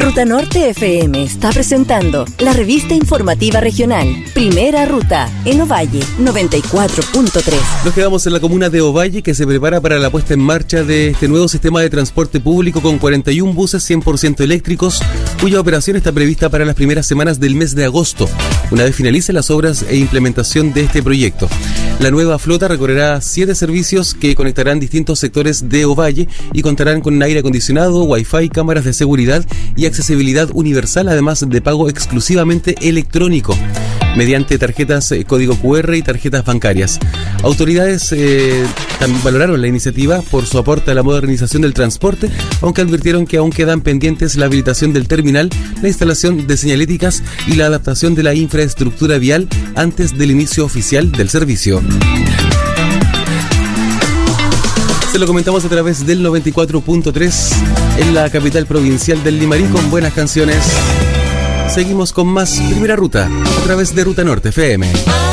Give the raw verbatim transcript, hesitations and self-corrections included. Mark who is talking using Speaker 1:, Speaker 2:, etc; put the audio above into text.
Speaker 1: Ruta Norte F M está presentando la revista informativa regional Primera Ruta en Ovalle noventa y cuatro punto tres.
Speaker 2: Nos quedamos en la comuna de Ovalle, que se prepara para la puesta en marcha de este nuevo sistema de transporte público con cuarenta y un buses cien por ciento eléctricos, cuya operación está prevista para las primeras semanas del mes de agosto, una vez finalicen las obras e implementación de este proyecto. La nueva flota recorrerá siete servicios que conectarán distintos sectores de Ovalle y contarán con aire acondicionado, wifi, cámaras de seguridad y accesibilidad universal, además de pago exclusivamente electrónico mediante tarjetas eh, código cu erre y tarjetas bancarias. Autoridades eh, también valoraron la iniciativa por su aporte a la modernización del transporte, aunque advirtieron que aún quedan pendientes la habilitación del terminal, la instalación de señaléticas y la adaptación de la infraestructura vial antes del inicio oficial del servicio. Se lo comentamos a través del noventa y cuatro punto tres en la capital provincial del Limarí con buenas canciones. Seguimos con más Primera Ruta a través de Ruta Norte F M.